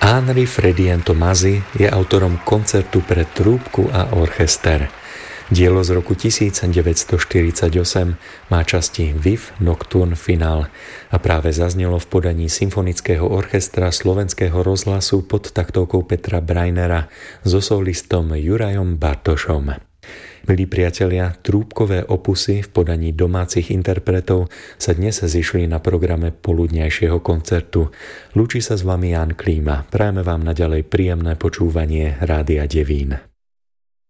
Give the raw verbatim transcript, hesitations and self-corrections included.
Henri Fredien Tomasi je autorom koncertu pre trúbku a orchester. Dielo z roku devätnásťstoštyridsaťosem má časti Viv Nocturne Finale a práve zaznelo v podaní Symfonického orchestra Slovenského rozhlasu pod taktovkou Petra Brajnera so solistom Jurajom Bartošom. Milí priatelia, trúbkové opusy v podaní domácich interpretov sa dnes zišli na programe poludňajšieho koncertu. Lúči sa s vami Ján Klíma. Prajeme vám naďalej príjemné počúvanie Rádia Devín.